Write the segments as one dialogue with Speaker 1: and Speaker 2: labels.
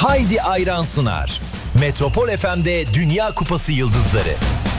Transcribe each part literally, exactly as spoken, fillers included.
Speaker 1: Haydi Ayran sunar. Metropol F M'de Dünya Kupası Yıldızları.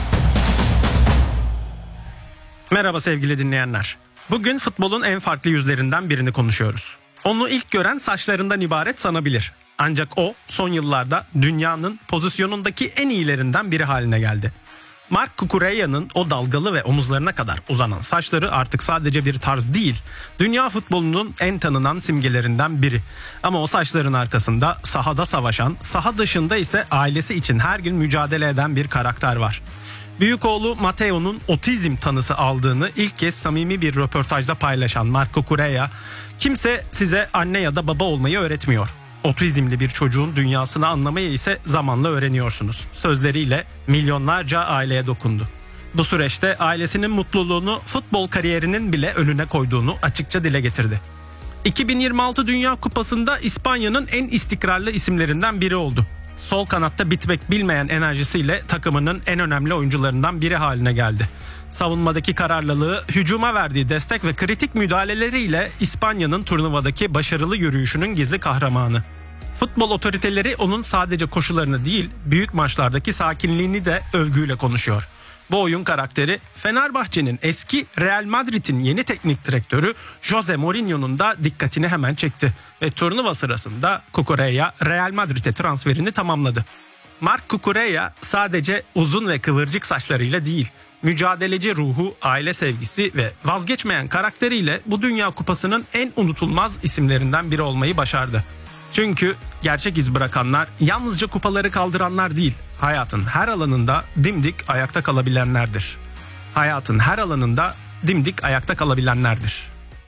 Speaker 2: Merhaba sevgili dinleyenler. Bugün futbolun en farklı yüzlerinden birini konuşuyoruz. Onu ilk gören saçlarından ibaret sanabilir. Ancak o son yıllarda dünyanın pozisyonundaki en iyilerinden biri haline geldi. Marc Cucurella'nın o dalgalı ve omuzlarına kadar uzanan saçları artık sadece bir tarz değil, dünya futbolunun en tanınan simgelerinden biri. Ama o saçların arkasında sahada savaşan, saha dışında ise ailesi için her gün mücadele eden bir karakter var. Büyük oğlu Matteo'nun otizm tanısı aldığını ilk kez samimi bir röportajda paylaşan Marc Cucurella, "Kimse size anne ya da baba olmayı öğretmiyor. Otizmli bir çocuğun dünyasını anlamayı ise zamanla öğreniyorsunuz" sözleriyle milyonlarca aileye dokundu. Bu süreçte ailesinin mutluluğunu futbol kariyerinin bile önüne koyduğunu açıkça dile getirdi. iki bin yirmi altı Dünya Kupası'nda İspanya'nın en istikrarlı isimlerinden biri oldu. Sol kanatta bitmek bilmeyen enerjisiyle takımının en önemli oyuncularından biri haline geldi. Savunmadaki kararlılığı, hücuma verdiği destek ve kritik müdahaleleriyle İspanya'nın turnuvadaki başarılı yürüyüşünün gizli kahramanı. Futbol otoriteleri onun sadece koşularını değil, büyük maçlardaki sakinliğini de övgüyle konuşuyor. Bu oyun karakteri Fenerbahçe'nin eski Real Madrid'in yeni teknik direktörü Jose Mourinho'nun da dikkatini hemen çekti ve turnuva sırasında Cucurella Real Madrid'e transferini tamamladı. Marc Cucurella sadece uzun ve kıvırcık saçlarıyla değil, mücadeleci ruhu, aile sevgisi ve vazgeçmeyen karakteriyle bu Dünya Kupası'nın en unutulmaz isimlerinden biri olmayı başardı. Çünkü gerçek iz bırakanlar yalnızca kupaları kaldıranlar değil, hayatın her alanında dimdik ayakta kalabilenlerdir. Hayatın her alanında dimdik ayakta kalabilenlerdir.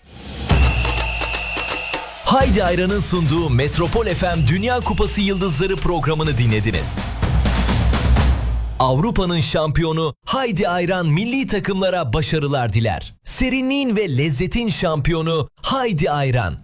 Speaker 1: Haydi Ayran'ın sunduğu Metropol F M Dünya Kupası Yıldızları programını dinlediniz. Avrupa'nın şampiyonu Haydi Ayran milli takımlara başarılar diler. Serinliğin ve lezzetin şampiyonu Haydi Ayran.